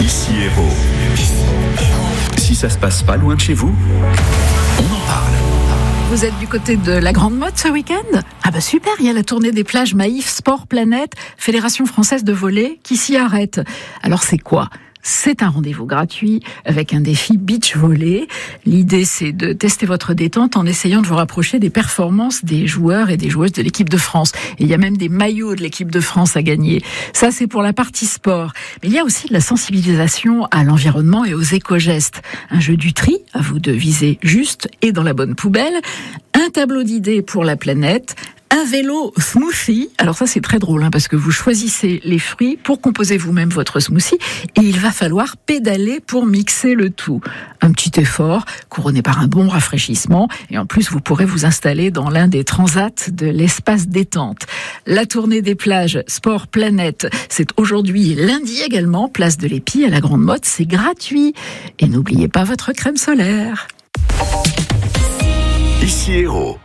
Ici Héros. Si ça se passe pas loin de chez vous, on en parle. Vous êtes du côté de la Grande Motte ce week-end ? Ah bah super, il y a la tournée des plages Maïf Sport Planète, Fédération Française de Volley, qui s'y arrête. Alors c'est quoi ? C'est un rendez-vous gratuit avec un défi beach volley. L'idée, c'est de tester votre détente en essayant de vous rapprocher des performances des joueurs et des joueuses de l'équipe de France. Et il y a même des maillots de l'équipe de France à gagner. Ça, c'est pour la partie sport. Mais il y a aussi de la sensibilisation à l'environnement et aux éco-gestes. Un jeu du tri, à vous de viser juste et dans la bonne poubelle. Un tableau d'idées pour la planète. Un vélo smoothie. Alors ça, c'est très drôle, parce que vous choisissez les fruits pour composer vous-même votre smoothie et il va falloir pédaler pour mixer le tout. Un petit effort couronné par un bon rafraîchissement et en plus, vous pourrez vous installer dans l'un des transats de l'espace détente. La tournée des plages Sport Planète, c'est aujourd'hui lundi également, place de l'Épi à la Grande Motte, c'est gratuit. Et n'oubliez pas votre crème solaire. Ici Héros.